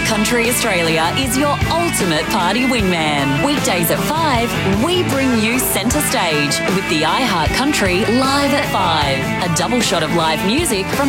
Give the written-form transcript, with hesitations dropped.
Country Australia is your ultimate party wingman. Weekdays at 5, we bring you centre stage with the iHeart Country Live at 5. A double shot of live music from